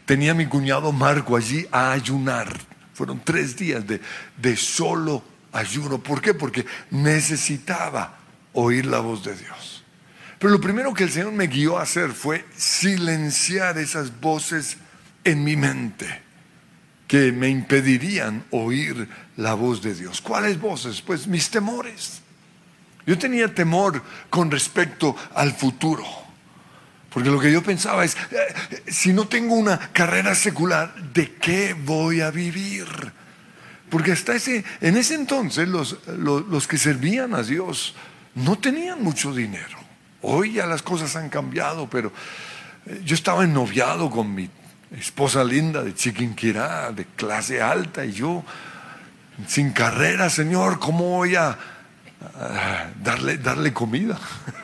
tenía a mi cuñado Marco allí a ayunar. Fueron 3 días de solo ayuno. ¿Por qué? Porque necesitaba oír la voz de Dios. Pero lo primero que el Señor me guió a hacer fue silenciar esas voces en mi mente que me impedirían oír la voz de Dios. ¿Cuáles voces? Pues mis temores. Yo tenía temor con respecto al futuro, porque lo que yo pensaba es, si no tengo una carrera secular, ¿de qué voy a vivir? Porque en ese entonces los que servían a Dios no tenían mucho dinero. Hoy ya las cosas han cambiado, pero yo estaba ennoviado con mi esposa linda de Chiquinquirá, de clase alta, y yo sin carrera, Señor, ¿cómo voy a darle comida?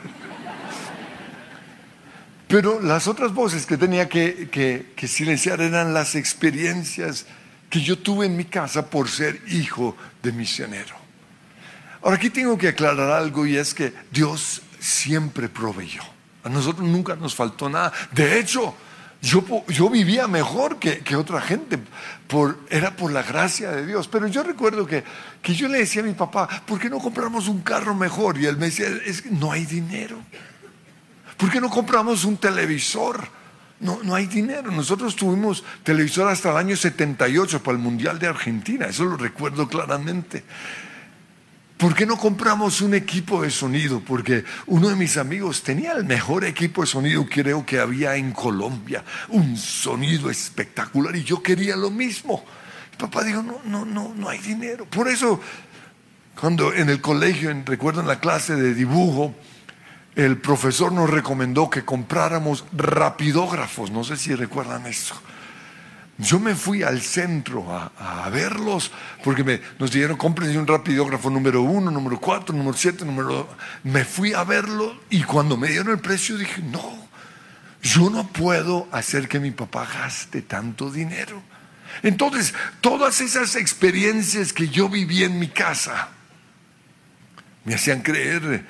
Pero las otras voces que tenía que silenciar eran las experiencias que yo tuve en mi casa por ser hijo de misionero. Ahora aquí tengo que aclarar algo, y es que Dios siempre proveyó. A nosotros nunca nos faltó nada. De hecho, yo vivía mejor que otra gente, era por la gracia de Dios. Pero yo recuerdo que yo le decía a mi papá, ¿por qué no compramos un carro mejor? Y él me decía, es que no hay dinero. ¿Por qué no compramos un televisor? No hay dinero. Nosotros tuvimos televisor hasta el año 78 para el Mundial de Argentina, eso lo recuerdo claramente. ¿Por qué no compramos un equipo de sonido? Porque uno de mis amigos tenía el mejor equipo de sonido, creo que había en Colombia, un sonido espectacular, y yo quería lo mismo. Mi papá dijo, no hay dinero. Por eso, cuando en el colegio, recuerdo en la clase de dibujo, el profesor nos recomendó que compráramos rapidógrafos. No sé si recuerdan eso. Yo me fui al centro a verlos, porque nos dijeron, cómprense un rapidógrafo número 1, número 4, número 7, número 2. Me fui a verlo, y cuando me dieron el precio dije, no, yo no puedo hacer que mi papá gaste tanto dinero. Entonces, todas esas experiencias que yo viví en mi casa me hacían creer,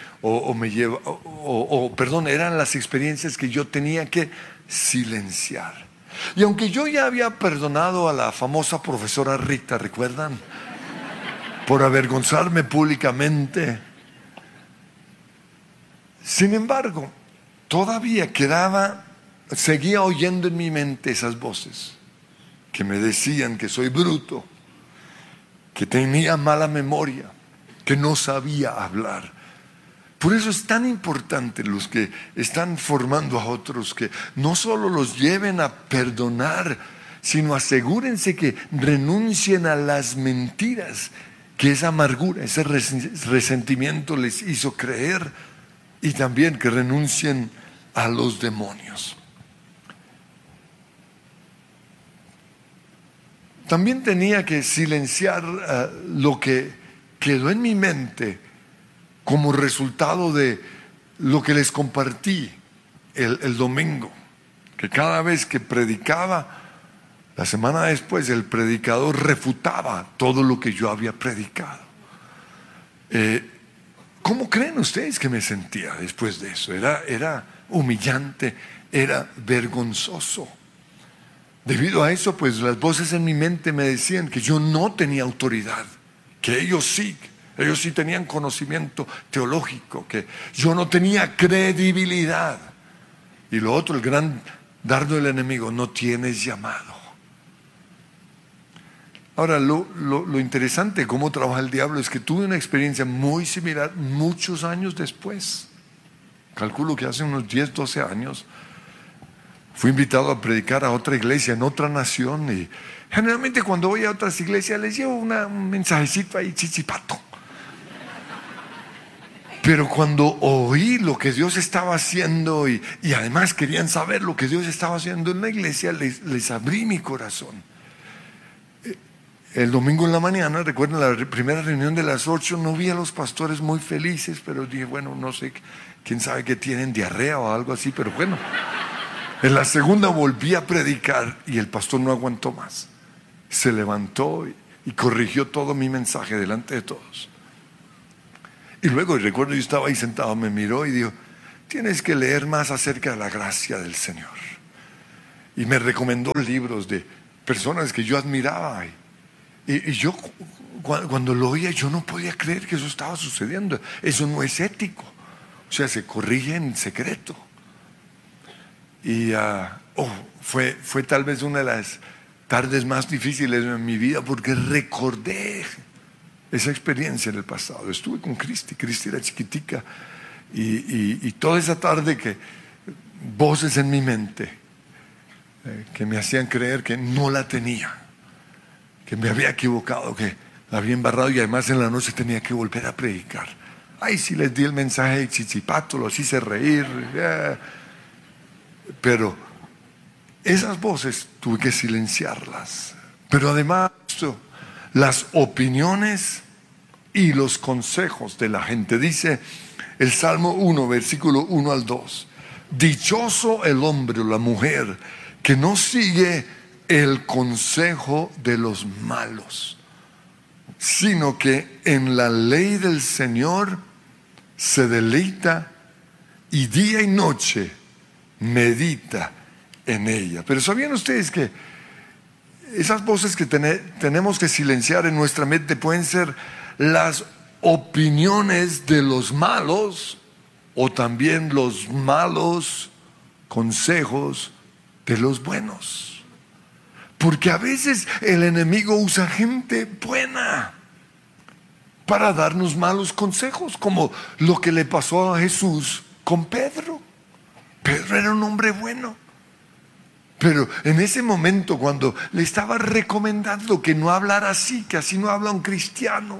eran las experiencias que yo tenía que silenciar. Y aunque yo ya había perdonado a la famosa profesora Rita, ¿recuerdan? Por avergonzarme públicamente. Sin embargo, todavía seguía oyendo en mi mente esas voces que me decían que soy bruto, que tenía mala memoria, que no sabía hablar. Por eso es tan importante los que están formando a otros, que no solo los lleven a perdonar, sino asegúrense que renuncien a las mentiras que esa amargura, ese resentimiento les hizo creer, y también que renuncien a los demonios. También tenía que silenciar lo que quedó en mi mente como resultado de lo que les compartí el domingo, que cada vez que predicaba, la semana después el predicador refutaba todo lo que yo había predicado. ¿Cómo creen ustedes que me sentía después de eso? Era humillante, era vergonzoso. Debido a eso, pues las voces en mi mente me decían que yo no tenía autoridad, que ellos sí tenían conocimiento teológico, que yo no tenía credibilidad. Y lo otro, el gran dardo del enemigo, no tienes llamado. Ahora, lo interesante de cómo trabaja el diablo es que tuve una experiencia muy similar muchos años después. Calculo que hace unos 10, 12 años fui invitado a predicar a otra iglesia en otra nación, y generalmente cuando voy a otras iglesias les llevo un mensajecito ahí chichipato. Pero cuando oí lo que Dios estaba haciendo y además querían saber lo que Dios estaba haciendo en la iglesia, les abrí mi corazón. El domingo en la mañana, recuerden la primera reunión de las 8, no vi a los pastores muy felices, pero dije, bueno, no sé, quién sabe que tienen diarrea o algo así, pero bueno. En la segunda volví a predicar y el pastor no aguantó más. Se levantó y corrigió todo mi mensaje delante de todos. Y luego, recuerdo, yo estaba ahí sentado, me miró y dijo, tienes que leer más acerca de la gracia del Señor. y me recomendó libros de personas que yo admiraba. Y yo, cuando lo oía, yo no podía creer que eso estaba sucediendo. Eso no es ético. O sea, se corrige en secreto. Y fue tal vez una de las tardes más difíciles de mi vida, porque recordé esa experiencia en el pasado. Estuve con Cristi era chiquitica, y toda esa tarde que voces en mi mente que me hacían creer que no la tenía, que me había equivocado, que la había embarrado, y además en la noche tenía que volver a predicar. Ay, sí les di el mensaje de Chichipato, los hice reír, pero esas voces tuve que silenciarlas. Pero además, las opiniones y los consejos de la gente. Dice el Salmo 1, versículo 1 al 2. Dichoso el hombre o la mujer que no sigue el consejo de los malos, sino que en la ley del Señor se deleita, y día y noche medita en ella. Pero ¿sabían ustedes que esas voces que tenemos que silenciar en nuestra mente pueden ser las opiniones de los malos, o también los malos consejos de los buenos? Porque a veces el enemigo usa gente buena para darnos malos consejos, como lo que le pasó a Jesús con Pedro. Pedro era un hombre bueno, pero en ese momento, cuando le estaba recomendando que no hablara así, que así no habla un cristiano,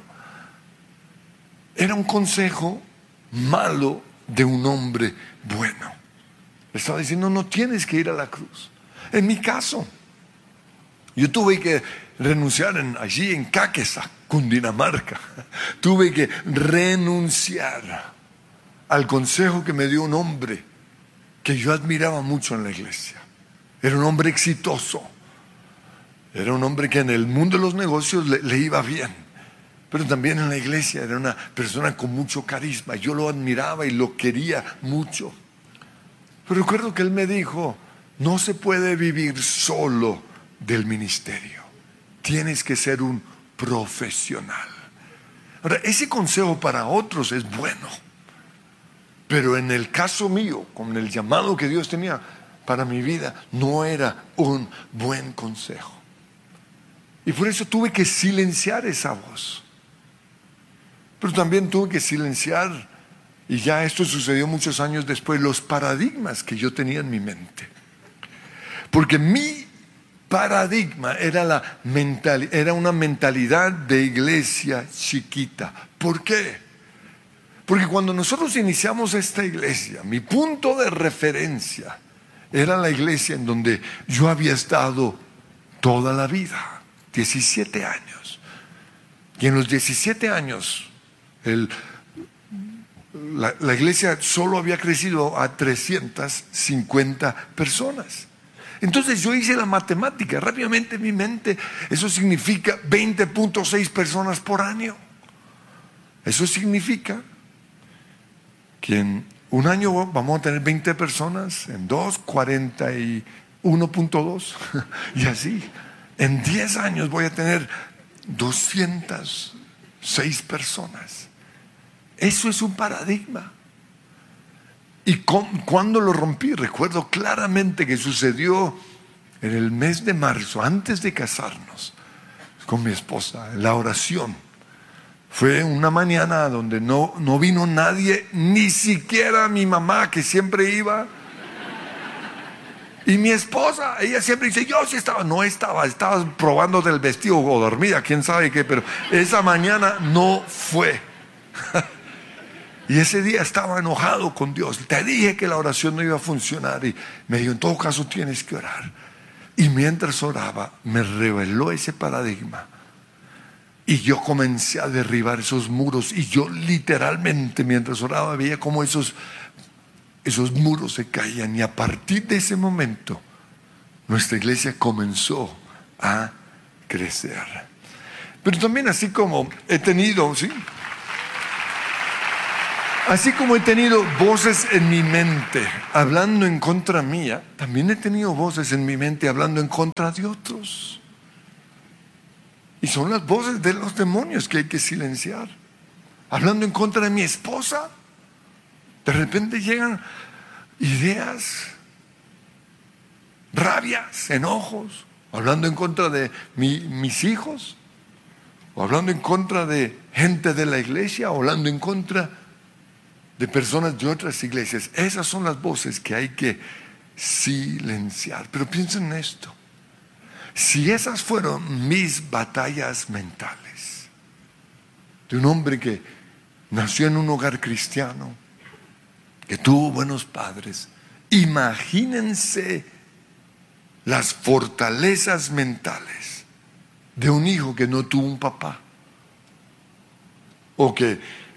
era un consejo malo de un hombre bueno. Le estaba diciendo: no tienes que ir a la cruz. En mi caso, yo tuve que renunciar allí en Caquesa, Cundinamarca. Tuve que renunciar al consejo que me dio un hombre que yo admiraba mucho en la iglesia. Era un hombre exitoso. Era un hombre que en el mundo de los negocios le iba bien, pero también en la iglesia era una persona con mucho carisma. Yo lo admiraba y lo quería mucho. Pero recuerdo que él me dijo: no se puede vivir solo del ministerio. Tienes que ser un profesional. Ahora, ese consejo para otros es bueno, pero en el caso mío, con el llamado que Dios tenía para mi vida, no era un buen consejo. Y por eso tuve que silenciar esa voz. Pero también tuve que silenciar, y ya esto sucedió muchos años después, los paradigmas que yo tenía en mi mente. Porque mi paradigma era una mentalidad de iglesia chiquita. ¿Por qué? Porque cuando nosotros iniciamos esta iglesia, mi punto de referencia era la iglesia en donde yo había estado toda la vida, 17 años. Y en los 17 años, la iglesia solo había crecido a 350 personas. Entonces yo hice la matemática rápidamente en mi mente. Eso significa 20.6 personas por año. Eso significa que en un año vamos a tener 20 personas, en 2, 41.2, y así. En 10 años voy a tener 206 personas. Eso es un paradigma. ¿Y cuándo lo rompí? Recuerdo claramente que sucedió en el mes de marzo, antes de casarnos con mi esposa, en la oración. Fue una mañana donde no vino nadie, ni siquiera mi mamá, que siempre iba. Y mi esposa, ella siempre dice: yo sí estaba. No estaba probándote el vestido o dormida, quién sabe qué, pero esa mañana no fue. Y ese día estaba enojado con Dios. Te dije que la oración no iba a funcionar, y me dijo: en todo caso tienes que orar. Y mientras oraba, me reveló ese paradigma, y yo comencé a derribar esos muros. Y yo literalmente, mientras oraba, veía cómo esos muros se caían. Y a partir de ese momento, nuestra iglesia comenzó a crecer. Pero también, así como he tenido, ¿sí?, Así como he tenido voces en mi mente hablando en contra mía, también he tenido voces en mi mente hablando en contra de otros. Y son las voces de los demonios que hay que silenciar. Hablando en contra de mi esposa, de repente llegan ideas, rabias, enojos, hablando en contra de mis hijos, o hablando en contra de gente de la iglesia, o hablando en contra de personas de otras iglesias. Esas son las voces que hay que silenciar. Pero piensen en esto. Si esas fueron mis batallas mentales, de un hombre que nació en un hogar cristiano, que tuvo buenos padres, imagínense las fortalezas mentales de un hijo que no tuvo un papá, o que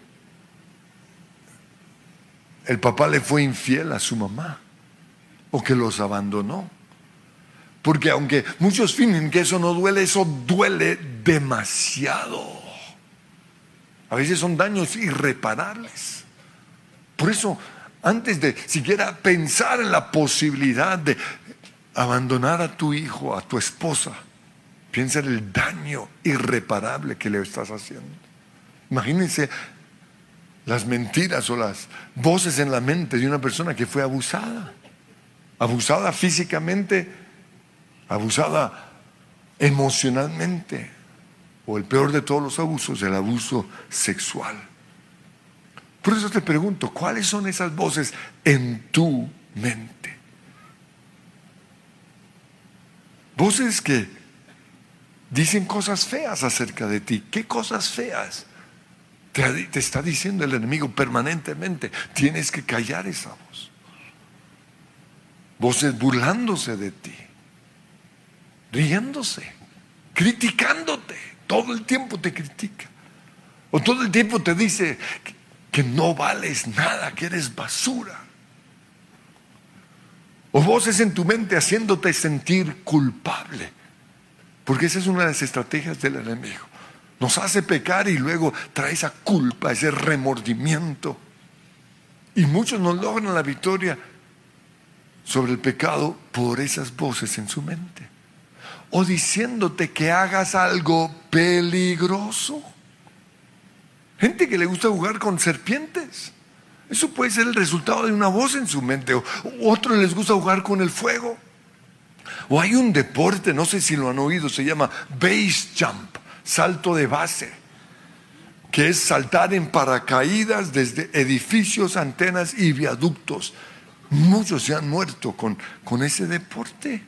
el papá le fue infiel a su mamá, o que los abandonó. Porque aunque muchos fingen que eso no duele, eso duele demasiado. A veces son daños irreparables. Por eso, antes de siquiera pensar en la posibilidad de abandonar a tu hijo, a tu esposa, piensa en el daño irreparable que le estás haciendo. Imagínense las mentiras o las voces en la mente de una persona que fue abusada. Abusada físicamente, abusada emocionalmente, o el peor de todos los abusos, el abuso sexual. Por eso te pregunto, ¿cuáles son esas voces en tu mente? Voces que dicen cosas feas acerca de ti. ¿Qué cosas feas te está diciendo el enemigo permanentemente? Tienes que callar esa voz. Voces burlándose de ti, riéndose, criticándote. Todo el tiempo te critica. O todo el tiempo te dice que no vales nada, que eres basura. O voces en tu mente haciéndote sentir culpable. Porque esa es una de las estrategias del enemigo. Nos hace pecar y luego trae esa culpa, ese remordimiento. Y muchos no logran la victoria sobre el pecado por esas voces en su mente. O diciéndote que hagas algo peligroso. Gente que le gusta jugar con serpientes. Eso puede ser el resultado de una voz en su mente. O otros les gusta jugar con el fuego. O hay un deporte, no sé si lo han oído, se llama base jump, salto de base, que es saltar en paracaídas desde edificios, antenas y viaductos. Muchos se han muerto con ese deporte.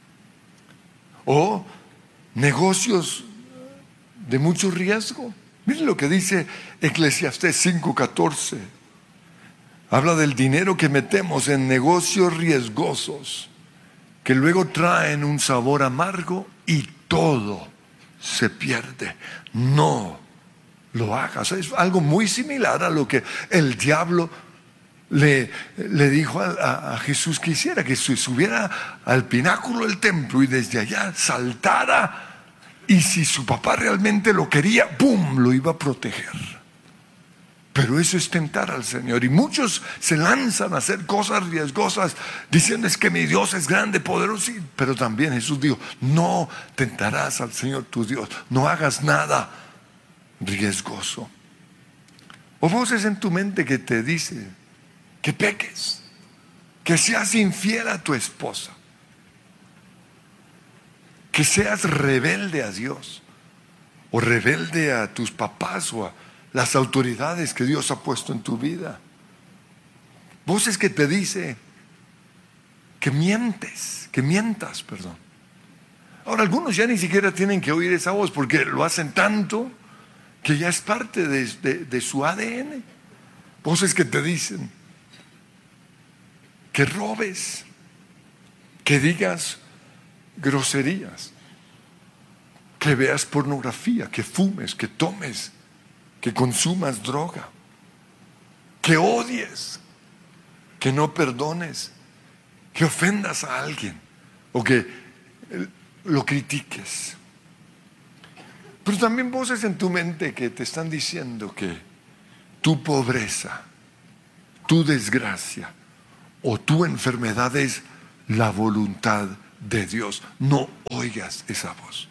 O negocios de mucho riesgo. Miren lo que dice Eclesiastés 5:14. Habla del dinero que metemos en negocios riesgosos, que luego traen un sabor amargo y todo se pierde. No lo hagas. Es algo muy similar a lo que el diablo le dijo a Jesús que hiciera, que se subiera al pináculo del templo y desde allá saltara, y si su papá realmente lo quería, ¡pum!, lo iba a proteger. Pero eso es tentar al Señor, y muchos se lanzan a hacer cosas riesgosas diciendo: es que mi Dios es grande, poderoso. Sí, pero también Jesús dijo: no tentarás al Señor tu Dios, no hagas nada riesgoso. O voces en tu mente que te dicen que peques, que seas infiel a tu esposa, que seas rebelde a Dios, o rebelde a tus papás o a las autoridades que Dios ha puesto en tu vida. Voces que te dicen que mientas, perdón. Ahora, algunos ya ni siquiera tienen que oír esa voz porque lo hacen tanto que ya es parte de su ADN. Voces que te dicen que robes, que digas groserías, que veas pornografía, que fumes, que tomes, que consumas droga, que odies, que no perdones, que ofendas a alguien o que lo critiques. Pero también voces en tu mente que te están diciendo que tu pobreza tu desgracia o tu enfermedad es la voluntad de Dios. No oigas esa voz.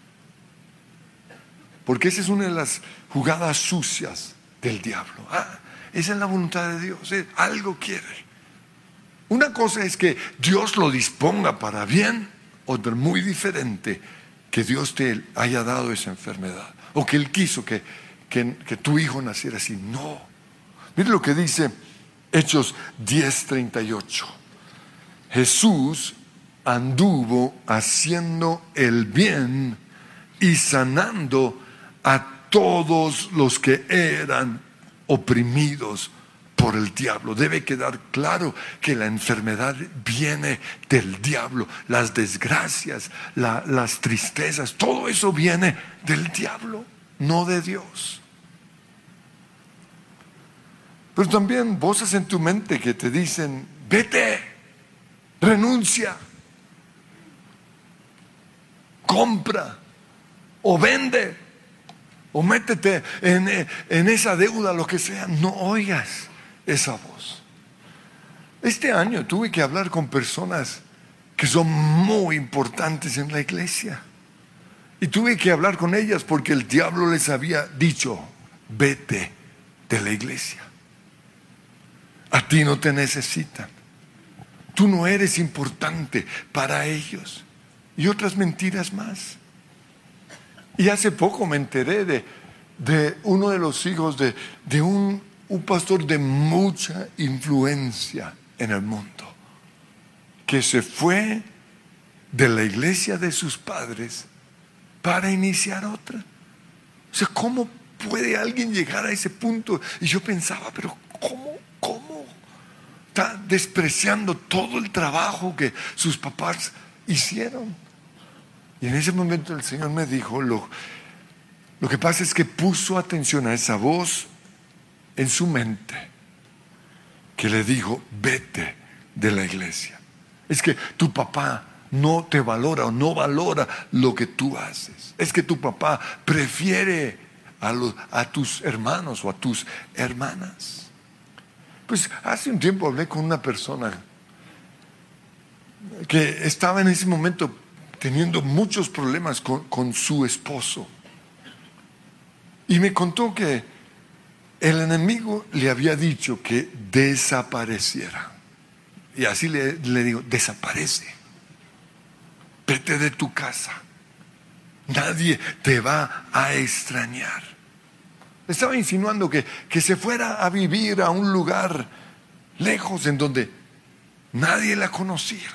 Porque esa es una de las jugadas sucias del diablo. Esa es la voluntad de Dios. Algo quiere. Una cosa es que Dios lo disponga para bien, otra muy diferente, que Dios te haya dado esa enfermedad. O que Él quiso que tu hijo naciera así. No. Mire lo que dice Hechos 10:38. Jesús anduvo haciendo el bien y sanando a todos los que eran oprimidos por el diablo. Debe quedar claro que la enfermedad viene del diablo. Las desgracias, las tristezas, todo eso viene del diablo, no de Dios. Pero también voces en tu mente que te dicen: vete, renuncia, compra o vende o métete en esa deuda, lo que sea. No oigas esa voz. Este año tuve que hablar con personas que son muy importantes en la iglesia y tuve que hablar con ellas porque el diablo les había dicho: vete de la iglesia, a ti no te necesitan, tú no eres importante para ellos, y otras mentiras más. Y hace poco me enteré de uno de los hijos de un pastor de mucha influencia en el mundo, que se fue de la iglesia de sus padres para iniciar otra. O sea, ¿cómo puede alguien llegar a ese punto? Y yo pensaba, pero ¿cómo? Está despreciando todo el trabajo que sus papás hicieron. Y en ese momento el Señor me dijo, lo que pasa es que puso atención a esa voz en su mente, que le dijo: vete de la iglesia. Es que tu papá no te valora o no valora lo que tú haces. Es que tu papá prefiere a tus hermanos o a tus hermanas. Pues hace un tiempo hablé con una persona que estaba en ese momento teniendo muchos problemas con su esposo. Y me contó que el enemigo le había dicho que desapareciera. Y así le digo: desaparece. Vete de tu casa. Nadie te va a extrañar. Estaba insinuando que se fuera a vivir a un lugar lejos en donde nadie la conocía.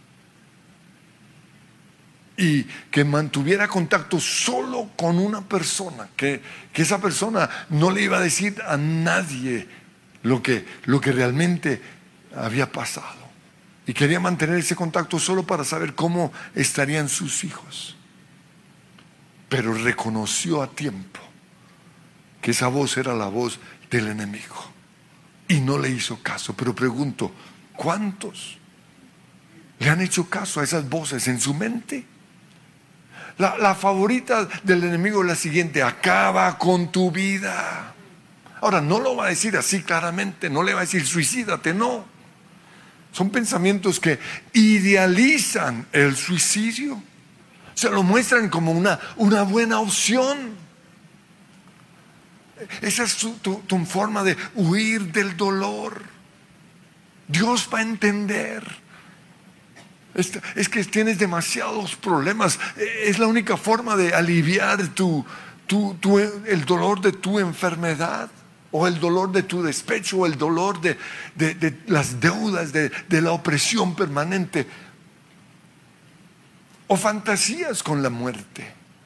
Y que mantuviera contacto solo con una persona, que esa persona no le iba a decir a nadie lo que realmente había pasado. Y quería mantener ese contacto solo para saber cómo estarían sus hijos. Pero reconoció a tiempo que esa voz era la voz del enemigo y no le hizo caso. Pero pregunto, ¿cuántos le han hecho caso a esas voces en su mente? La favorita del enemigo es la siguiente: acaba con tu vida. Ahora, no lo va a decir así claramente, no le va a decir suicídate, no. Son pensamientos que idealizan el suicidio, se lo muestran como una buena opción. Esa es tu forma de huir del dolor. Dios va a entender. Es que tienes demasiados problemas. Es la única forma de aliviar el dolor de tu enfermedad, o el dolor de tu despecho, o el dolor de las deudas, de la opresión permanente, o fantasías con la muerte.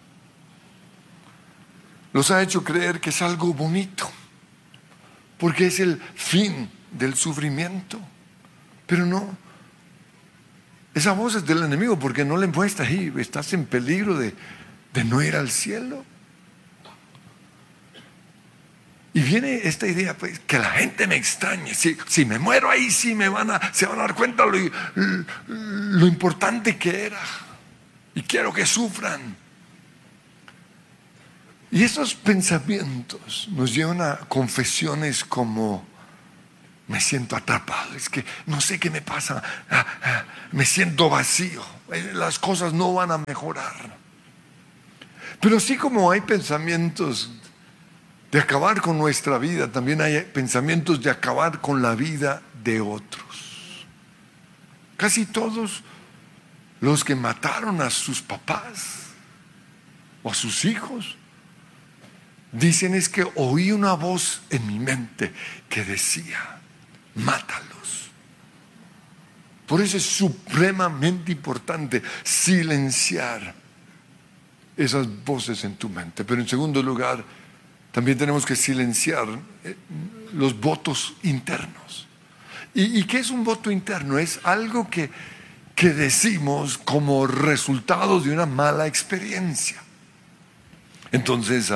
Los ha hecho creer que es algo bonito, porque es el fin del sufrimiento. Pero no. Esa voz es del enemigo, porque no le muestra ahí, estás en peligro de no ir al cielo. Y viene esta idea, pues, que la gente me extrañe. Si me muero ahí, sí se van a dar cuenta lo importante que era. Y quiero que sufran. Y esos pensamientos nos llevan a confesiones como: me siento atrapado, es que no sé qué me pasa, me siento vacío, las cosas no van a mejorar. Pero así como hay pensamientos de acabar con nuestra vida, también hay pensamientos de acabar con la vida de otros. Casi todos los que mataron a sus papás o a sus hijos dicen: es que oí una voz en mi mente que decía: mátalos. Por eso es supremamente importante silenciar esas voces en tu mente. Pero en segundo lugar, también tenemos que silenciar los votos internos. ¿Y qué es un voto interno? Es algo que decimos como resultado de una mala experiencia. Entonces,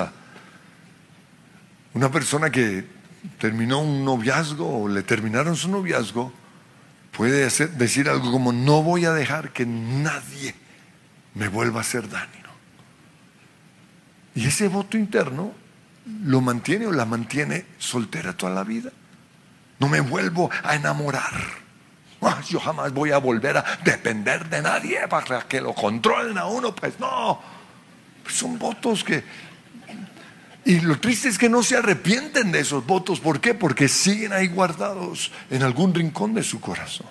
una persona que terminó un noviazgo o le terminaron su noviazgo puede decir algo como: no voy a dejar que nadie me vuelva a hacer daño. Y ese voto interno lo mantiene o la mantiene soltera toda la vida. No me vuelvo a enamorar. Yo jamás voy a volver a depender de nadie para que lo controlen a uno. Pues no, son votos que... Y lo triste es que no se arrepienten de esos votos. ¿Por qué? Porque siguen ahí guardados en algún rincón de su corazón.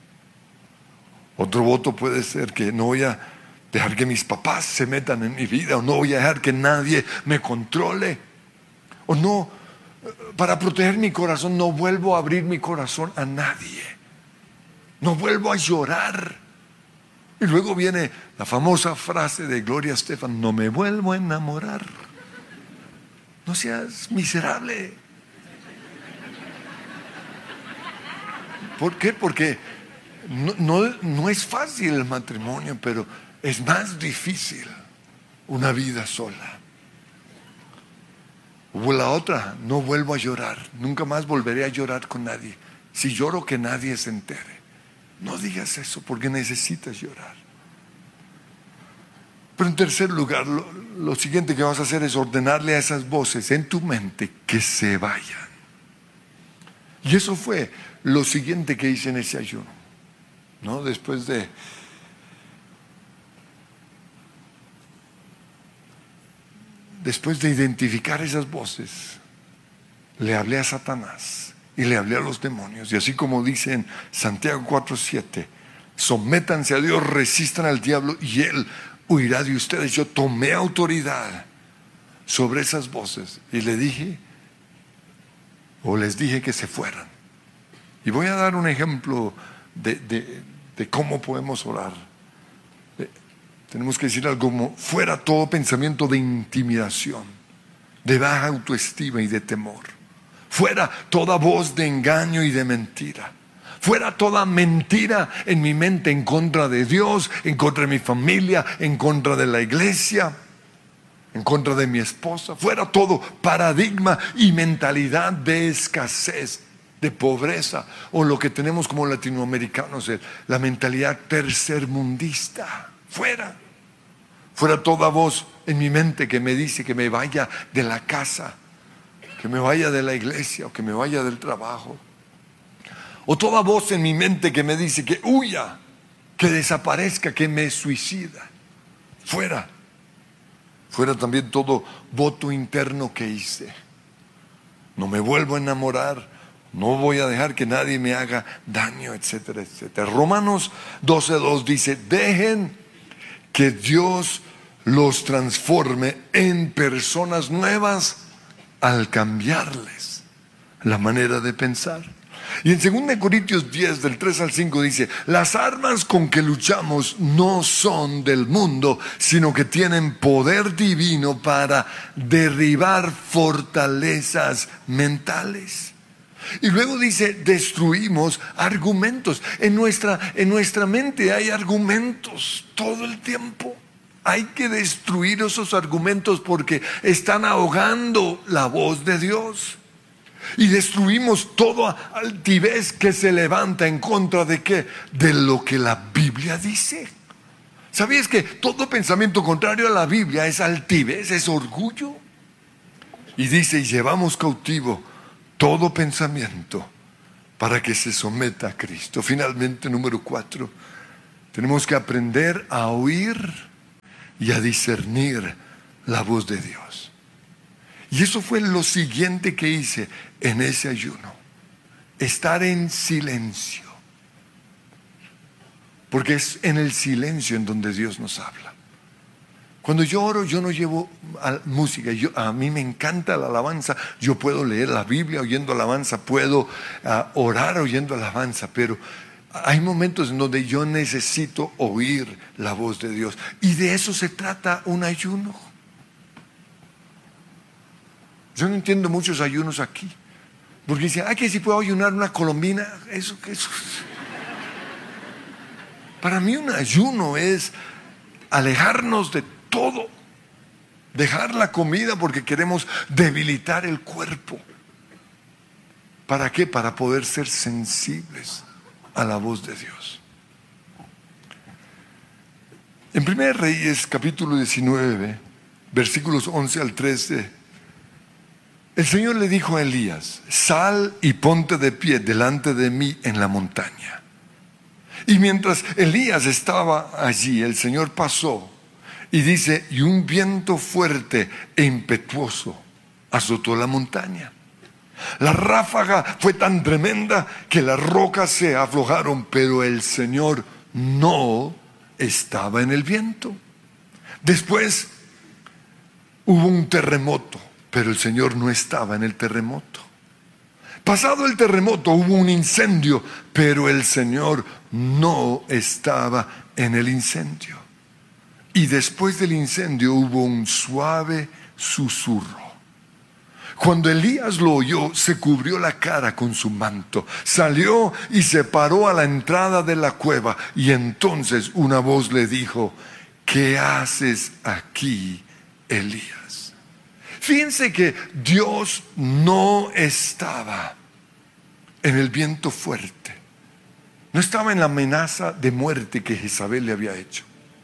Otro voto puede ser que no voy a dejar que mis papás se metan en mi vida, o no voy a dejar que nadie me controle, o no, para proteger mi corazón no vuelvo a abrir mi corazón a nadie, no vuelvo a llorar. Y luego viene la famosa frase de Gloria Estefan: no me vuelvo a enamorar. No seas miserable. ¿Por qué? Porque no es fácil el matrimonio, pero es más difícil una vida sola. O la otra: no vuelvo a llorar, nunca más volveré a llorar con nadie. Si lloro, que nadie se entere. No digas eso, porque necesitas llorar. Pero en tercer lugar, lo siguiente que vas a hacer es ordenarle a esas voces en tu mente que se vayan. Y eso fue lo siguiente que hice en ese ayuno, ¿no? Después de identificar esas voces, le hablé a Satanás y le hablé a los demonios. Y así como dice en Santiago 4:7, sométanse a Dios, resistan al diablo y Él huirá de ustedes. Yo tomé autoridad sobre esas voces y les dije que se fueran. Y voy a dar un ejemplo de cómo podemos orar. Tenemos que decir algo como: fuera todo pensamiento de intimidación, de baja autoestima y de temor. Fuera toda voz de engaño y de mentira. Fuera toda mentira en mi mente en contra de Dios, en contra de mi familia, en contra de la iglesia, en contra de mi esposa. Fuera todo paradigma y mentalidad de escasez, de pobreza, o lo que tenemos como latinoamericanos, la mentalidad tercermundista. Fuera toda voz en mi mente que me dice que me vaya de la casa, que me vaya de la iglesia o que me vaya del trabajo. O toda voz en mi mente que me dice que huya, que desaparezca, que me suicida. Fuera también todo voto interno que hice. No me vuelvo a enamorar, no voy a dejar que nadie me haga daño, etcétera, etcétera. Romanos 12:2 dice: dejen que Dios los transforme en personas nuevas al cambiarles la manera de pensar. Y en 2 Corintios 10 del 3 al 5 dice: las armas con que luchamos no son del mundo, sino que tienen poder divino para derribar fortalezas mentales. Y luego dice: destruimos argumentos. En nuestra mente hay argumentos todo el tiempo. Hay que destruir esos argumentos porque están ahogando la voz de Dios. Y destruimos toda altivez que se levanta en contra de ¿qué? De lo que la Biblia dice. ¿Sabías que todo pensamiento contrario a la Biblia es altivez, es orgullo? Y dice: y llevamos cautivo todo pensamiento para que se someta a Cristo. Finalmente, número 4, tenemos que aprender a oír y a discernir la voz de Dios. Y eso fue lo siguiente que hice en ese ayuno: estar en silencio, porque es en el silencio en donde Dios nos habla. Cuando yo oro, yo no llevo música. A mí me encanta la alabanza. Yo puedo leer la Biblia oyendo alabanza, puedo orar oyendo alabanza, pero hay momentos en donde yo necesito oír la voz de Dios. Y de eso se trata un ayuno. Yo no entiendo muchos ayunos aquí, porque dicen, que si puedo ayunar una colombina. Eso. Para mí un ayuno es alejarnos de todo, dejar la comida porque queremos debilitar el cuerpo. ¿Para qué? Para poder ser sensibles a la voz de Dios. En 1 Reyes capítulo 19, versículos 11 al 13, el Señor le dijo a Elías: sal y ponte de pie delante de mí en la montaña. Y mientras Elías estaba allí, el Señor pasó. Y dice, y un viento fuerte e impetuoso azotó la montaña. La ráfaga fue tan tremenda que las rocas se aflojaron, pero el Señor no estaba en el viento. Después hubo un terremoto, pero el Señor no estaba en el terremoto. Pasado el terremoto hubo un incendio, pero el Señor no estaba en el incendio. Y después del incendio hubo un suave susurro. Cuando Elías lo oyó, se cubrió la cara con su manto, salió y se paró a la entrada de la cueva. Y entonces una voz le dijo: ¿qué haces aquí, Elías? Fíjense que Dios no estaba en el viento fuerte, no estaba en la amenaza de muerte que Jezabel le había hecho.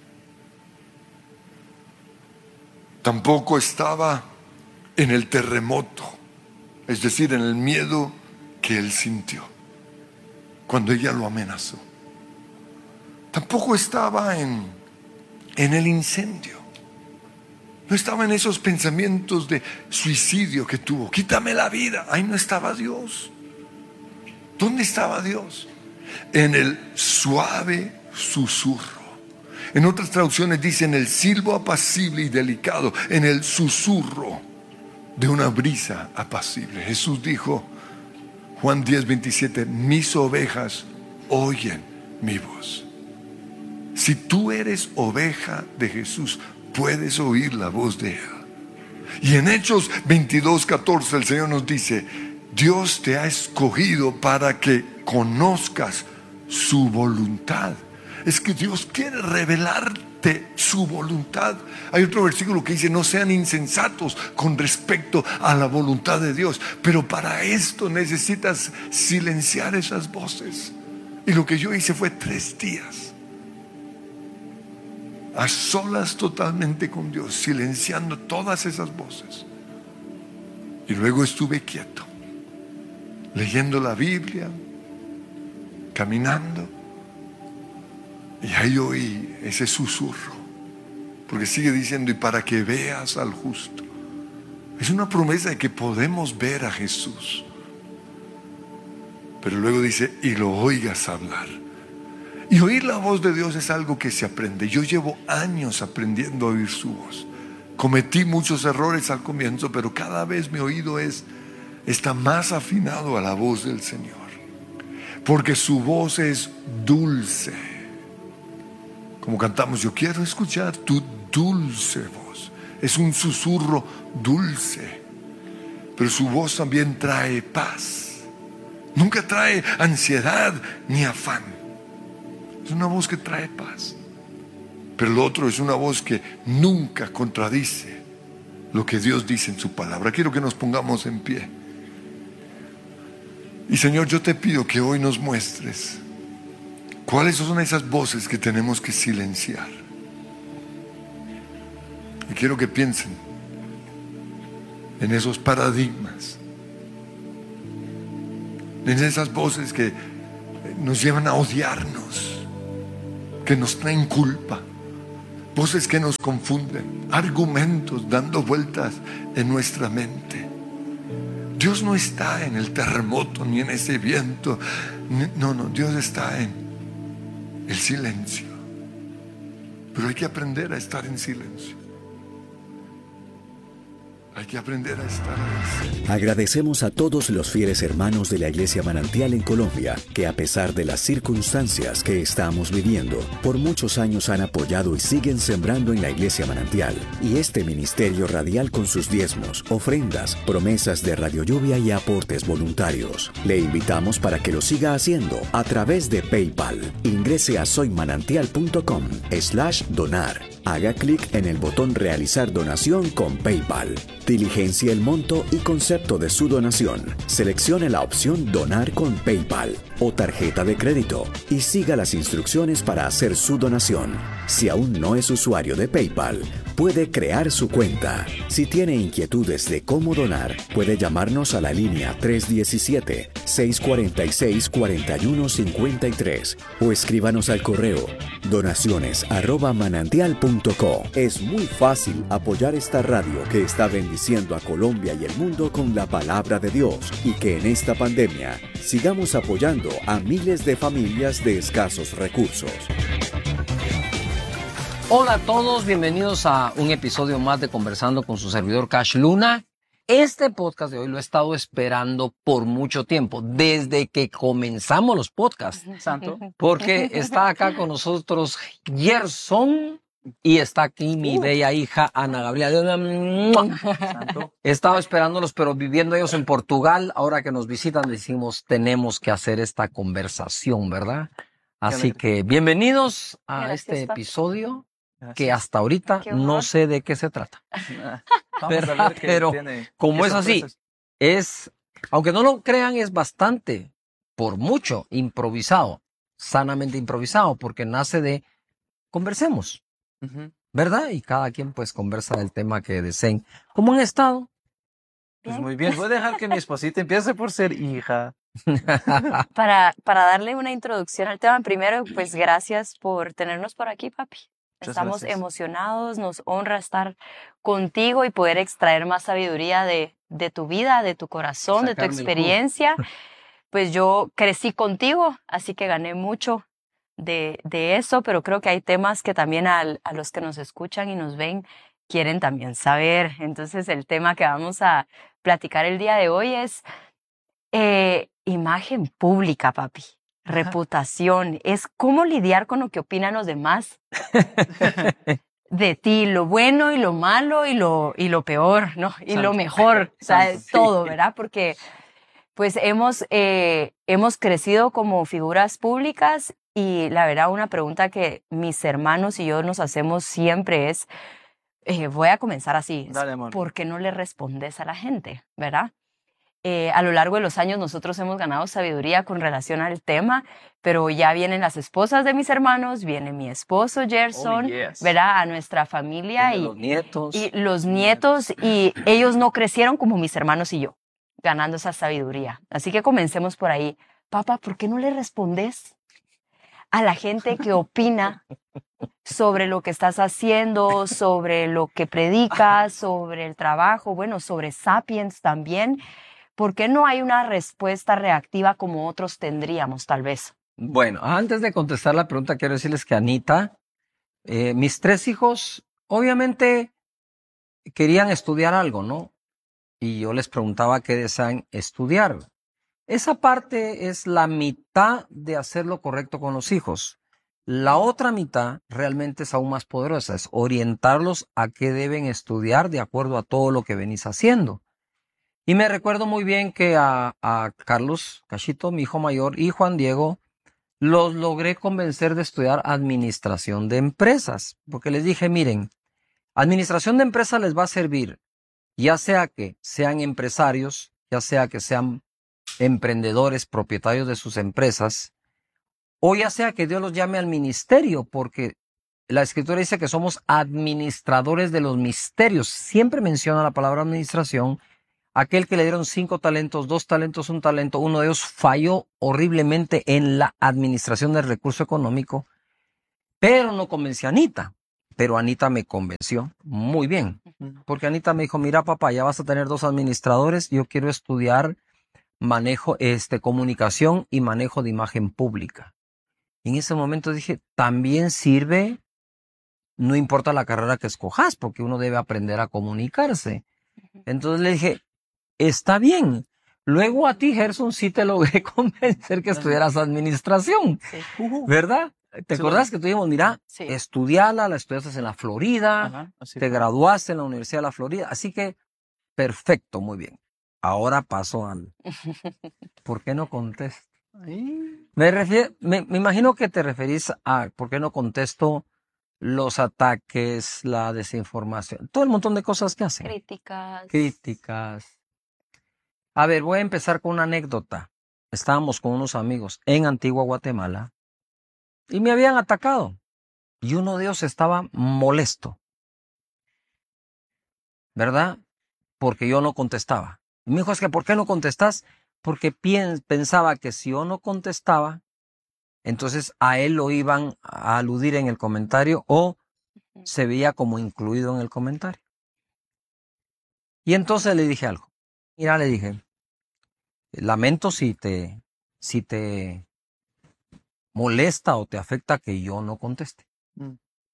Tampoco estaba en el terremoto, es decir, en el miedo que él sintió cuando ella lo amenazó. Tampoco estaba en el incendio. No estaba en esos pensamientos de suicidio que tuvo. Quítame la vida. Ahí no estaba Dios. ¿Dónde estaba Dios? En el suave susurro. En otras traducciones dicen el silbo apacible y delicado, en el susurro de una brisa apacible. Jesús dijo, Juan 10:27, mis ovejas oyen mi voz. Si tú eres oveja de Jesús, puedes oír la voz de Él. Y en Hechos 22:14 el Señor nos dice, Dios te ha escogido para que conozcas su voluntad. Es que Dios quiere revelarte su voluntad. Hay otro versículo que dice, no sean insensatos con respecto a la voluntad de Dios. Pero para esto necesitas silenciar esas voces. Y lo que yo hice fue 3 días a solas totalmente con Dios, silenciando todas esas voces. Y luego estuve quieto, leyendo la Biblia, caminando. Y ahí oí ese susurro, porque sigue diciendo, y para que veas al justo. Es una promesa de que podemos ver a Jesús. Pero luego dice, y lo oigas hablar. Y oír la voz de Dios es algo que se aprende. Yo llevo años aprendiendo a oír su voz. Cometí muchos errores al comienzo, pero cada vez mi oído está más afinado a la voz del Señor, porque su voz es dulce. Como cantamos, yo quiero escuchar tu dulce voz. Es un susurro dulce, pero su voz también trae paz. Nunca trae ansiedad ni afán. Es una voz que trae paz. Pero lo otro es una voz que nunca contradice lo que Dios dice en su palabra. Quiero que nos pongamos en pie. Y Señor, yo te pido que hoy nos muestres cuáles son esas voces que tenemos que silenciar. Y quiero que piensen en esos paradigmas en esas voces que nos llevan a odiarnos, que nos traen culpa, voces que nos confunden, argumentos dando vueltas en nuestra mente. Dios no está en el terremoto ni en ese viento. No, Dios está en el silencio. Pero hay que aprender a estar en silencio. Hay que aprender a estar en silencio. Agradecemos a todos los fieles hermanos de la Iglesia Manantial en Colombia, que a pesar de las circunstancias que estamos viviendo, por muchos años han apoyado y siguen sembrando en la Iglesia Manantial y este ministerio radial con sus diezmos, ofrendas, promesas de Radio Lluvia y aportes voluntarios. Le invitamos para que lo siga haciendo a través de PayPal. Ingrese a soymanantial.com/donar. Haga clic en el botón Realizar donación con PayPal. Diligencia el monto y concepto de su donación. Seleccione la opción Donar con PayPal o tarjeta de crédito y siga las instrucciones para hacer su donación. Si aún no es usuario de PayPal, puede crear su cuenta. Si tiene inquietudes de cómo donar, puede llamarnos a la línea 317-646-4153 o escríbanos al correo donaciones@manantial.co. Es muy fácil apoyar esta radio que está bendiciendo a Colombia y el mundo con la palabra de Dios, y que en esta pandemia sigamos apoyando a miles de familias de escasos recursos. Hola a todos, bienvenidos a un episodio más de Conversando con su servidor Cash Luna. Este podcast de hoy lo he estado esperando por mucho tiempo, desde que comenzamos los podcasts, Santo, porque está acá con nosotros Gerson y está aquí mi bella hija Ana Gabriela. Santo. He estado esperándolos, pero viviendo ellos en Portugal, ahora que nos visitan decimos tenemos que hacer esta conversación, ¿verdad? Así que bienvenidos a este episodio. Que hasta ahorita no sé de qué se trata. Pero como es así, aunque no lo crean, es bastante, por mucho, improvisado, sanamente improvisado, porque nace de conversemos, ¿verdad? Y cada quien pues conversa del tema que deseen. ¿Cómo han estado? Pues muy bien, voy a dejar que mi esposita empiece por ser hija. Para darle una introducción al tema, primero, pues gracias por tenernos por aquí, papi. Estamos emocionados, nos honra estar contigo y poder extraer más sabiduría de tu vida, de tu corazón, de tu experiencia. Pues yo crecí contigo, así que gané mucho de eso, pero creo que hay temas que también a los que nos escuchan y nos ven quieren también saber. Entonces el tema que vamos a platicar el día de hoy es imagen pública, papi. Reputación, es cómo lidiar con lo que opinan los demás de ti, lo bueno y lo malo y lo peor, ¿no? Y lo mejor, o sea, todo, ¿verdad? Porque pues hemos crecido como figuras públicas y la verdad una pregunta que mis hermanos y yo nos hacemos siempre es, voy a comenzar así, dale, amor. ¿Por qué no le respondes a la gente, verdad? A lo largo de los años nosotros hemos ganado sabiduría con relación al tema, pero ya vienen las esposas de mis hermanos, viene mi esposo Gerson, ¿verdad? A nuestra familia y los nietos y ellos no crecieron como mis hermanos y yo, ganando esa sabiduría. Así que comencemos por ahí. Papá, ¿por qué no le respondes a la gente que opina sobre lo que estás haciendo, sobre lo que predicas, sobre el trabajo, bueno, sobre Sapiens también? ¿Por qué no hay una respuesta reactiva como otros tendríamos, tal vez? Bueno, antes de contestar la pregunta, quiero decirles que Anita, mis 3 hijos, obviamente querían estudiar algo, ¿no? Y yo les preguntaba qué desean estudiar. Esa parte es la mitad de hacer lo correcto con los hijos. La otra mitad realmente es aún más poderosa, es orientarlos a qué deben estudiar de acuerdo a todo lo que venís haciendo. Y me recuerdo muy bien que a Carlos Cachito, mi hijo mayor, y Juan Diego, los logré convencer de estudiar administración de empresas. Porque les dije, miren, administración de empresas les va a servir, ya sea que sean empresarios, ya sea que sean emprendedores, propietarios de sus empresas, o ya sea que Dios los llame al ministerio, porque la Escritura dice que somos administradores de los misterios. Siempre menciona la palabra administración. aquel que le dieron 5 talentos, 2 talentos, 1 talento, uno de ellos falló horriblemente en la administración del recurso económico, pero no convenció a Anita. Pero Anita me convenció muy bien, porque Anita me dijo, mira papá, ya vas a tener 2 administradores, yo quiero estudiar manejo, comunicación y manejo de imagen pública. Y en ese momento dije, también sirve, no importa la carrera que escojas, porque uno debe aprender a comunicarse. Entonces le dije, está bien. Luego a ti, Gerson, sí te logré convencer que estudiaras administración, Sí. ¿verdad? ¿Te Sí, acordás bueno. que tuvimos, mira, Sí. estudiala, la estudiaste en la Florida, Ajá, así te fue. graduaste en la Universidad de la Florida, así que perfecto, muy bien. Ahora paso al, ¿por qué no contesto? Ay, Me imagino que te referís a por qué no contesto los ataques, la desinformación, todo el montón de cosas que hacen. Críticas. Críticas. A ver, voy a empezar con una anécdota. Estábamos con unos amigos en Antigua Guatemala y me habían atacado. Y uno de ellos estaba molesto, ¿verdad? Porque yo no contestaba. Y me dijo, es que ¿por qué no contestas? Porque pensaba que si yo no contestaba, entonces a él lo iban a aludir en el comentario o se veía como incluido en el comentario. Y entonces le dije algo. Mira, le dije, lamento si te molesta o te afecta que yo no conteste. mm,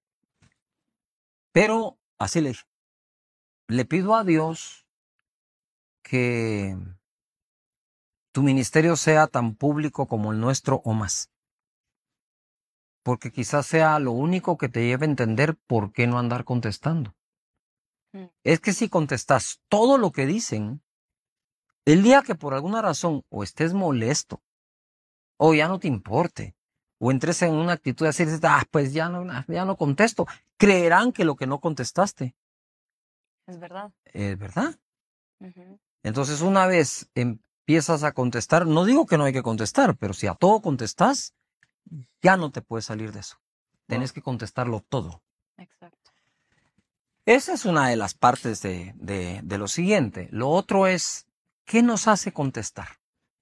Pero así le dije, le pido a Dios que tu ministerio sea tan público como el nuestro o más. Porque quizás sea lo único que te lleve a entender por qué no andar contestando. Mm. Es que si contestas todo lo que dicen, el día que por alguna razón o estés molesto, o ya no te importe, o entres en una actitud de decir, pues ya no contesto, creerán que lo que no contestaste Es verdad. es verdad. Ujú. Entonces una vez empiezas a contestar, no digo que no hay que contestar, pero si a todo contestas, ya no te puedes salir de eso. Tienes que contestarlo todo. Exacto. Esa es una de las partes de lo siguiente. Lo otro es, ¿qué nos hace contestar?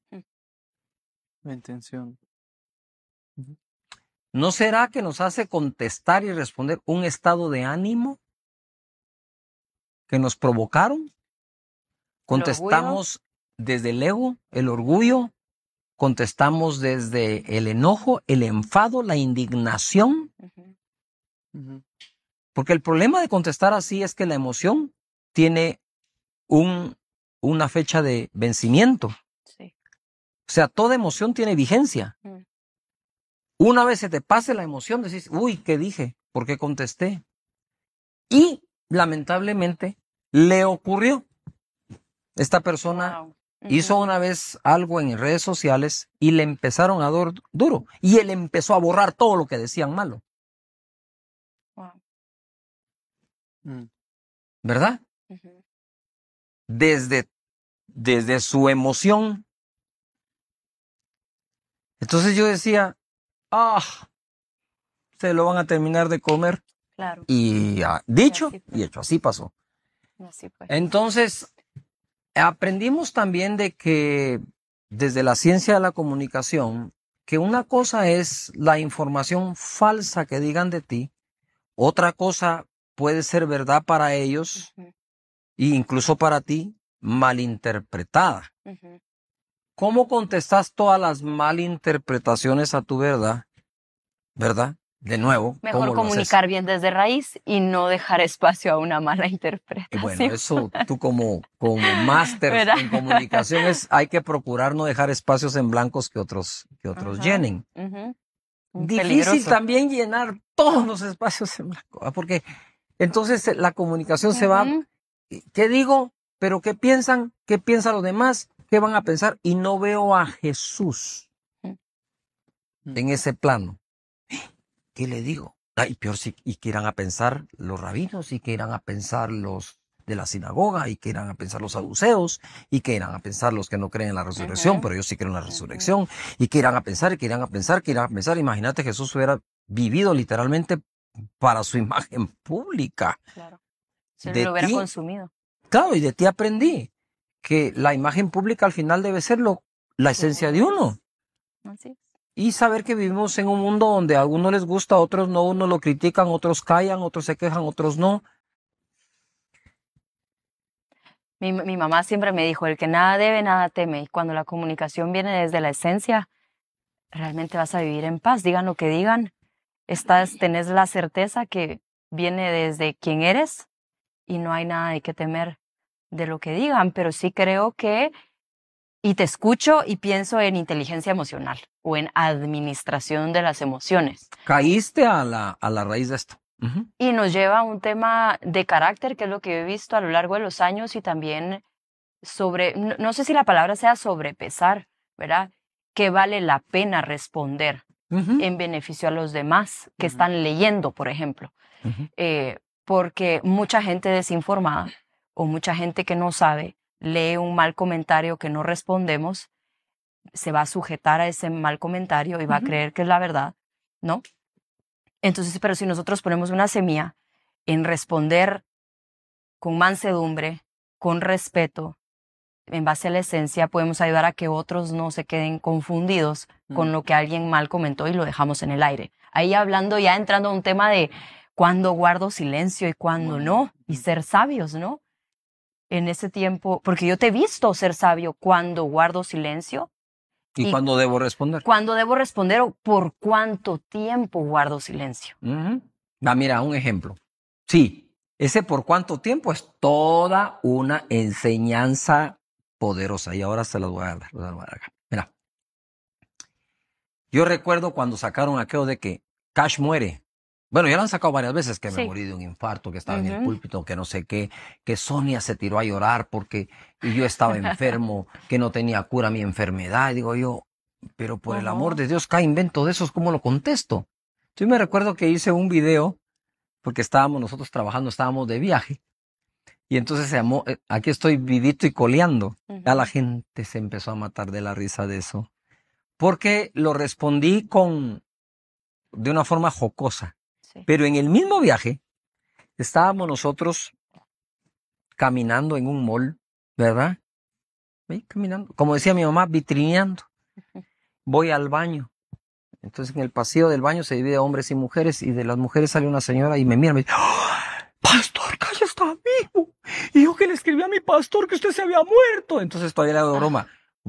la intención. ¿No será que nos hace contestar y responder un estado de ánimo que nos provocaron? Contestamos desde el ego, el orgullo, contestamos desde el enojo, el enfado, la indignación. Ujú. Ujú. Porque el problema de contestar así es que la emoción tiene una fecha de vencimiento. Sí. O sea, toda emoción tiene vigencia. Mm. Una vez se te pase la emoción, decís, uy, ¿qué dije? ¿Por qué contesté? Y lamentablemente le ocurrió. Esta persona Wow. hizo Ujú. una vez algo en redes sociales y le empezaron a dar duro. Y él empezó a borrar todo lo que decían malo. Wow. Mm. ¿Verdad? Ujú. Desde su emoción. Entonces yo decía, se lo van a terminar de comer. Claro. Y dicho así fue. y hecho, así pasó. Así fue. Entonces, aprendimos también de que desde la ciencia de la comunicación, que una cosa es la información falsa que digan de ti, otra cosa puede ser verdad para ellos Ujú. e incluso para ti, malinterpretada. Ujú. ¿Cómo contestas todas las malinterpretaciones a tu verdad? ¿Verdad? De nuevo, Mejor ¿cómo lo haces? comunicar bien desde raíz y no dejar espacio a una mala interpretación. Bueno, eso tú como máster ¿Verdad? en comunicación hay que procurar no dejar espacios en blancos que otros Ajá. llenen. Ujú. Difícil Peligroso. también llenar todos los espacios en blanco, porque entonces la comunicación se va, Ujú. ¿qué digo? ¿Pero qué piensan? ¿Qué piensan los demás? ¿Qué van a pensar? Y no veo a Jesús en ese plano. ¿Qué le digo? Y peor y que irán a pensar los rabinos, y que irán a pensar los de la sinagoga, y que irán a pensar los saduceos, y que irán a pensar los que no creen en la resurrección, Ujú. pero yo sí creo en la resurrección, y que irán a pensar, y que irán a pensar, que irán a pensar. Imagínate, Jesús hubiera vivido literalmente para su imagen pública. Claro. Se De lo hubiera ti, consumido. claro, y de ti aprendí que la imagen pública al final debe ser la esencia de uno. Así es. Y saber que vivimos en un mundo donde a algunos les gusta, a otros no, unos lo critican, otros callan, otros se quejan, otros no. Mi mamá siempre me dijo, el que nada debe, nada teme. Y cuando la comunicación viene desde la esencia, realmente vas a vivir en paz. Digan lo que digan, tenés la certeza que viene desde quién eres y no hay nada de qué temer de lo que digan. Pero sí creo que, y te escucho y pienso en inteligencia emocional o en administración de las emociones. Caíste a la raíz de esto. Ujú. Y nos lleva a un tema de carácter, que es lo que he visto a lo largo de los años, y también no sé si la palabra sea sobrepesar, ¿verdad? Que vale la pena responder Ujú. en beneficio a los demás que están leyendo, por ejemplo. Ujú. Porque mucha gente desinformada o mucha gente que no sabe lee un mal comentario que no respondemos, se va a sujetar a ese mal comentario y va a creer que es la verdad, ¿no? Entonces, pero si nosotros ponemos una semilla en responder con mansedumbre, con respeto, en base a la esencia, podemos ayudar a que otros no se queden confundidos con lo que alguien mal comentó y lo dejamos en el aire. Ahí hablando, ya entrando a un tema de cuándo guardo silencio y cuándo no, y ser sabios, ¿no? En ese tiempo, porque yo te he visto ser sabio cuando guardo silencio. ¿Y Y cuándo debo responder? cuándo debo responder o por cuánto tiempo guardo silencio. Ujú. Mira, un ejemplo. Sí, ese por cuánto tiempo es toda una enseñanza poderosa. Y ahora se las voy a dar. Mira, yo recuerdo cuando sacaron aquello de que Cash muere. Bueno, ya lo han sacado varias veces, que me Sí. morí de un infarto, que estaba en el Ujú. púlpito, que no sé qué, que Sonia se tiró a llorar porque y yo estaba enfermo, que no tenía cura mi enfermedad. Y digo yo, pero por el amor de Dios, cada invento de esos, ¿cómo lo contesto? Yo me recuerdo que hice un video, porque nosotros trabajando, estábamos de viaje, y entonces se llamó, aquí estoy vivito y coleando. Ya la gente se empezó a matar de la risa de eso, porque lo respondí de una forma jocosa. Sí. Pero en el mismo viaje, estábamos nosotros caminando en un mall, ¿verdad? ¿Sí? Caminando, como decía mi mamá, vitrineando. Voy al baño. Entonces en el pasillo del baño se divide hombres y mujeres, y de las mujeres sale una señora y me mira y me dice, ¡Oh, pastor, Cash está vivo! Y yo que le escribí a mi pastor que usted se había muerto. Entonces todavía le hago broma.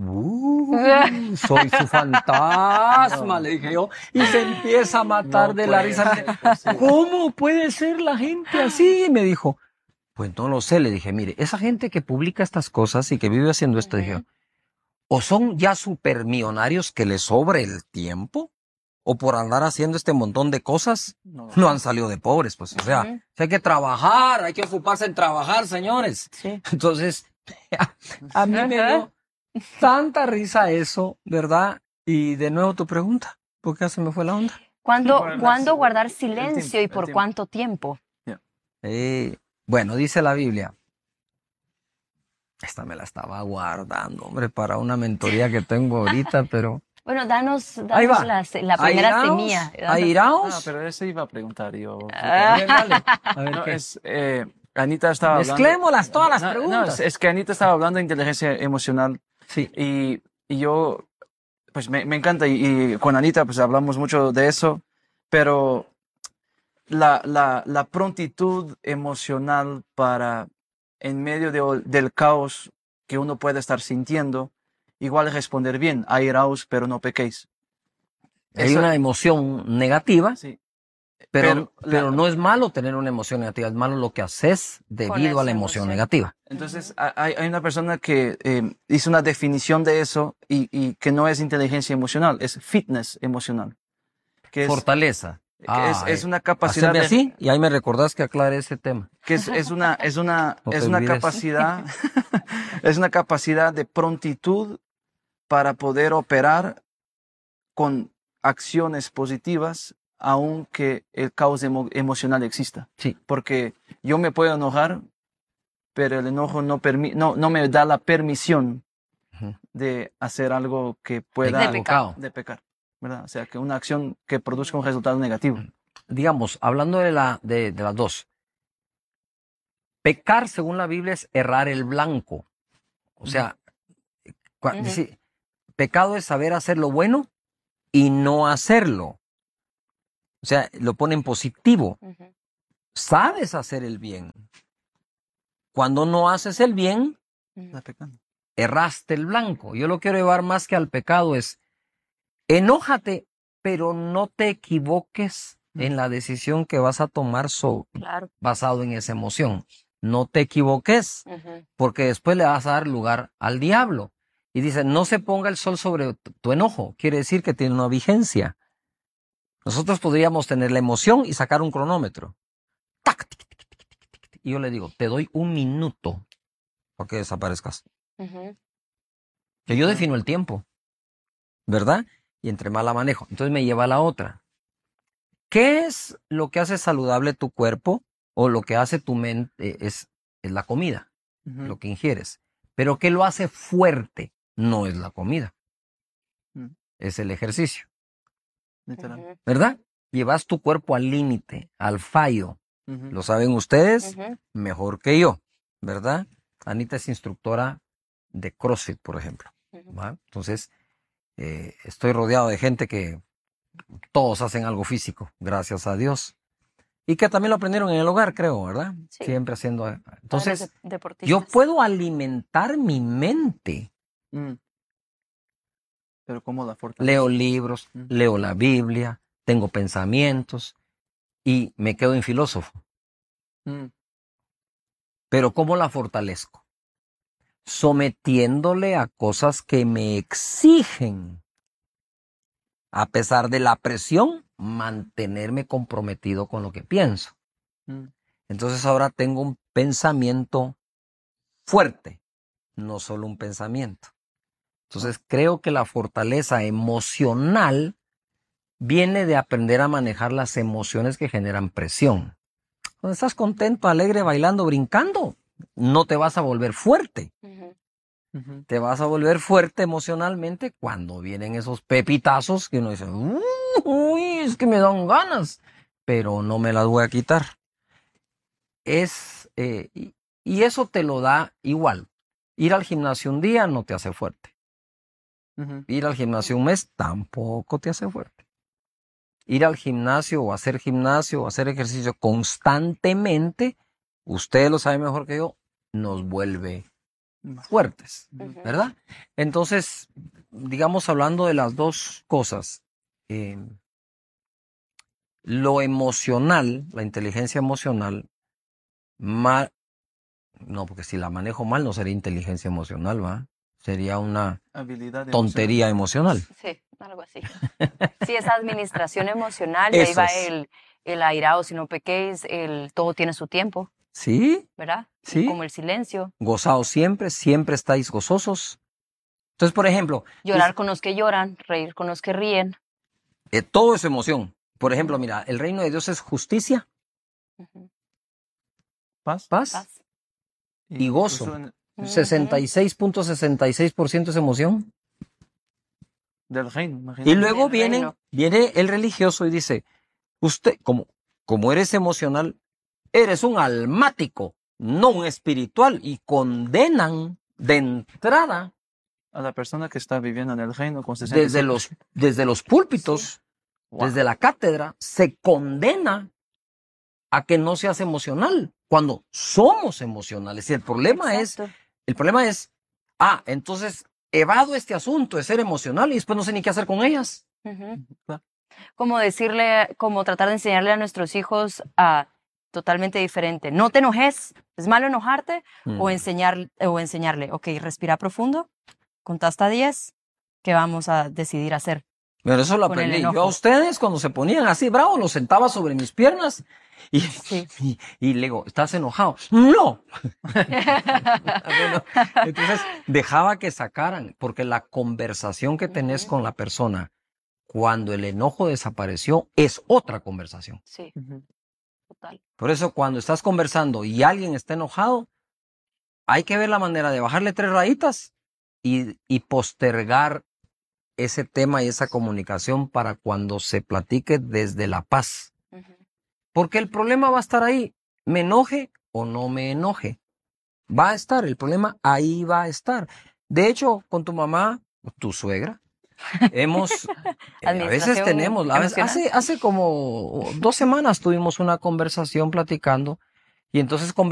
Soy su fantasma, le dije yo, y se empieza a matar No de la puede risa. ser posible. ¿Cómo puede ser la gente así? Y me dijo, pues no lo sé. Le dije, mire, esa gente que publica estas cosas y que vive haciendo esto, dije, o son ya supermillonarios que les sobre el tiempo, o por andar haciendo este montón de cosas, no han salido de pobres, pues. O sea, hay que trabajar, hay que ocuparse en trabajar, señores. Sí. Entonces, a mí me dio tanta risa eso, ¿verdad? Y de nuevo tu pregunta, ¿por qué se me fue la onda? ¿Cuándo guardar el silencio tiempo, y el por tiempo. cuánto tiempo? Bueno, dice la Biblia. Esta me la estaba guardando, hombre, para una mentoría que tengo ahorita, pero... Bueno, danos Ahí va. la primera Airaos, semilla. airaos. pero eso iba a preguntar yo. A ver, dale. A ver, No, ¿qué? Anita estaba hablando. Mezclémoslas todas las No, preguntas. es que Anita estaba hablando de inteligencia emocional Sí. y yo, pues me encanta y con Anita pues hablamos mucho de eso, pero la prontitud emocional para, en medio del caos que uno puede estar sintiendo, igual responder bien, airaos, pero no pequéis. Hay Eso- una emoción negativa, Sí. pero la- no es malo tener una emoción negativa, es malo lo que haces debido a la esa emoción emoción. negativa. Entonces, hay una persona que hizo una definición de eso y que no es inteligencia emocional, es fitness emocional. Que es, Fortaleza. es una capacidad Haceme de, así y ahí me recordás que aclare ese tema. que es una No te es una olvides. capacidad es una capacidad de prontitud para poder operar con acciones positivas aunque el caos emocional exista. Sí. Porque yo me puedo enojar, pero el enojo no me da la permisión Ujú. de hacer algo que pueda Equivocado. de pecar, ¿verdad? O sea, que una acción que produzca un resultado negativo. Digamos, hablando de las dos, pecar según la Biblia es errar el blanco. O sea, Ujú. dice, pecado es saber hacer lo bueno y no hacerlo. O sea, lo pone en positivo. Ujú. Sabes hacer el bien. Cuando no haces el bien, Ujú. Está pecando. erraste el blanco. Yo lo quiero llevar más que al pecado es, enójate, pero no te equivoques en la decisión que vas a tomar Claro. basado en esa emoción. No te equivoques, Ujú. porque después le vas a dar lugar al diablo. Y dice, no se ponga el sol sobre tu enojo. Quiere decir que tiene una vigencia. Nosotros podríamos tener la emoción y sacar un cronómetro. Tac, tic, tic, tic, tic, tic, tic. Y yo le digo, te doy 1 minuto para que desaparezcas. Ujú. Que yo defino el tiempo, ¿verdad? Y entre más la manejo. Entonces me lleva a la otra. ¿Qué es lo que hace saludable tu cuerpo o lo que hace tu mente? Es la comida, Ujú. lo que ingieres. Pero ¿qué lo hace fuerte? No es la comida, Mm, es el ejercicio, Literal. Ujú. ¿verdad? Llevas tu cuerpo al límite, al fallo. Ujú. Lo saben ustedes Ujú. mejor que yo, ¿verdad? Anita es instructora de CrossFit, por ejemplo. Ujú. ¿Va? Entonces, estoy rodeado de gente que todos hacen algo físico, gracias a Dios. Y que también lo aprendieron en el hogar, creo, ¿verdad? Sí. Siempre haciendo. Padres Entonces, deportistas. yo puedo alimentar mi mente. Mm. Pero ¿cómo la fortaleza? Leo libros, leo la Biblia, tengo pensamientos y me quedo en filósofo. Mm. Pero ¿cómo la fortalezco? Sometiéndole a cosas que me exigen, a pesar de la presión, mantenerme comprometido con lo que pienso. Mm. Entonces ahora tengo un pensamiento fuerte, no solo un pensamiento. Entonces creo que la fortaleza emocional viene de aprender a manejar las emociones que generan presión. Cuando estás contento, alegre, bailando, brincando, no te vas a volver fuerte. Ujú. Ujú. Te vas a volver fuerte emocionalmente cuando vienen esos pepitazos que uno dice, uy, es que me dan ganas, pero no me las voy a quitar. Y eso te lo da igual. Ir al gimnasio un día no te hace fuerte. Ujú. Ir al gimnasio un mes tampoco te hace fuerte. Ir al gimnasio o hacer ejercicio constantemente, usted lo sabe mejor que yo, nos vuelve Más. fuertes, Ujú. ¿verdad? Entonces, digamos, hablando de las dos cosas, lo emocional, la inteligencia emocional, no, porque si la manejo mal no sería inteligencia emocional, ¿va? Sería una Habilidad tontería emocional. Sí, algo así. Sí, esa administración emocional, y ahí Eso va es. el airado, si no pequéis, todo tiene su tiempo, ¿Sí? ¿verdad? Sí. Como el silencio. Gozaos siempre, siempre estáis gozosos. Entonces, por ejemplo, Llorar con los que lloran, reír con los que ríen. todo es emoción. Por ejemplo, mira, el reino de Dios es justicia, Ujú. Paz. paz Paz. y gozo. incluso en- Ujú. 66.66% es emoción. del reino, imagínate. Y luego Del reino. viene el religioso y dice, usted, como eres emocional, eres un almático, no un espiritual, y condenan de entrada A la persona que está viviendo en el reino con 65. desde los púlpitos, Wow. desde la cátedra, se condena a que no seas emocional, cuando somos emocionales. Y el problema Exacto. es, entonces evado este asunto de ser emocional y después no sé ni qué hacer con ellas. Ujú. Claro. Como decirle, como tratar de enseñarle a nuestros hijos totalmente diferente. No te enojes, es malo enojarte, o enseñarle, ok, respira profundo, contá hasta 10, ¿qué vamos a decidir hacer? Pero eso lo Con el aprendí. Yo a enojo. ustedes, cuando se ponían así bravos, los sentaba sobre mis piernas y, Sí. y le digo, ¿estás enojado? ¡No! Bueno, entonces dejaba que sacaran, porque la conversación que tenés Ujú. con la persona cuando el enojo desapareció es otra conversación. Sí, Ujú. total. Por eso cuando estás conversando y alguien está enojado, hay que ver la manera de bajarle 3 rayitas y postergar ese tema y esa comunicación para cuando se platique desde la paz. Ujú. Porque el problema va a estar ahí, me enoje o no me enoje. va a estar, el problema ahí va a estar. De hecho, con tu mamá, tu suegra, hemos, a veces tenemos, hace como 2 semanas tuvimos una conversación platicando y entonces